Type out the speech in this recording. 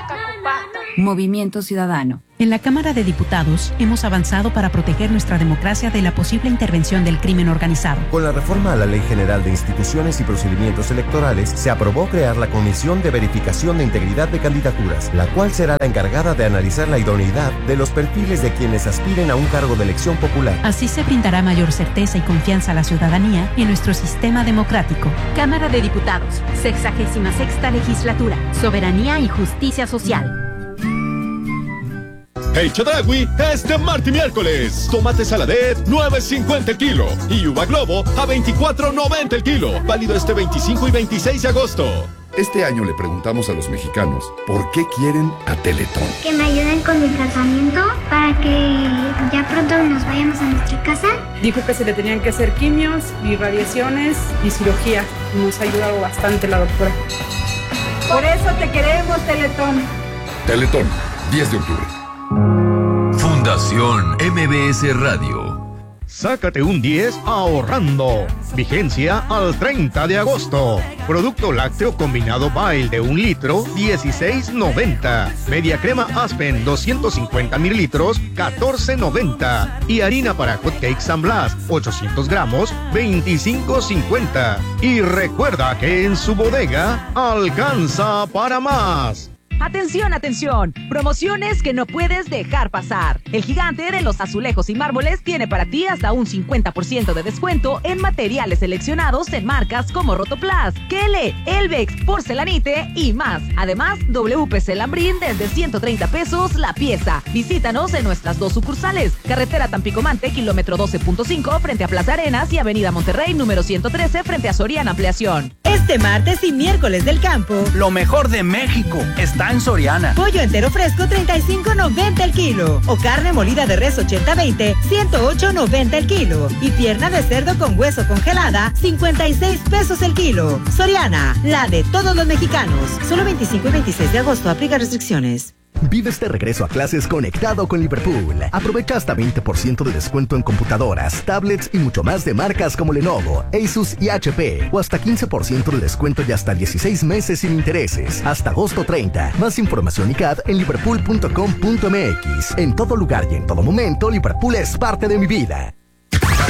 Movimiento Ciudadano. En la Cámara de Diputados hemos avanzado para proteger nuestra democracia de la posible intervención del crimen organizado. Con la reforma a la Ley General de Instituciones y Procedimientos Electorales, se aprobó crear la Comisión de Verificación de Integridad de Candidaturas, la cual será la encargada de analizar la idoneidad de los perfiles de quienes aspiren a un cargo de elección popular. Así se brindará mayor certeza y confianza a la ciudadanía en nuestro sistema democrático. Cámara de Diputados, 66ª Legislatura, Soberanía y Justicia Social. Hey Chedraui, este martes y miércoles, tomate saladet 9.50 el kilo y uva globo a 24.90 el kilo, válido este 25 y 26 de agosto. Este año le preguntamos a los mexicanos por qué quieren a Teletón. Que me ayuden con mi tratamiento para que ya pronto nos vayamos a nuestra casa. Dijo que se le tenían que hacer quimios y radiaciones y cirugía. Nos ha ayudado bastante la doctora. Por eso te queremos, Teletón. Teletón, 10 de octubre. Fundación MBS Radio. Sácate un 10 ahorrando. Vigencia al 30 de agosto. Producto lácteo combinado Bail de 1 litro, 16.90. Media crema Aspen, 250 mililitros, 14.90. Y harina para hotcakes San Blas, 800 gramos, 25.50. Y recuerda que en su bodega alcanza para más. ¡Atención, atención! Promociones que no puedes dejar pasar. El gigante de los azulejos y mármoles tiene para ti hasta un 50% de descuento en materiales seleccionados en marcas como Rotoplas, Kele, Elvex, Porcelanite y más. Además, WPC Lambrín desde 130 pesos la pieza. Visítanos en nuestras 2 sucursales. Carretera Tampico-Mante, kilómetro 12.5 frente a Plaza Arenas y Avenida Monterrey, número 113 frente a Soriana Ampliación. Este martes y miércoles del campo, lo mejor de México está en Soriana. Pollo entero fresco 35.90 el kilo. O carne molida de res 80-20, 108.90 el kilo. Y pierna de cerdo con hueso congelada, 56 pesos el kilo. Soriana, la de todos los mexicanos. Solo 25 y 26 de agosto, aplica restricciones. Vive este regreso a clases conectado con Liverpool. Aprovecha hasta 20% de descuento en computadoras, tablets y mucho más de marcas como Lenovo, Asus y HP. O hasta 15% de descuento y hasta 16 meses sin intereses. Hasta agosto 30. Más información y CAD en liverpool.com.mx. En todo lugar y en todo momento, Liverpool es parte de mi vida.